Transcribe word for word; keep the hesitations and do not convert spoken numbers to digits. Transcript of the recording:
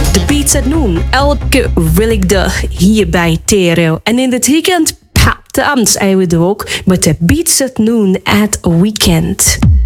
De Beats at Noon, elke willigdag hier bij Tereo. En in dit weekend, pa, de Amts zijn we er ook met de Beats at Noon at Weekend.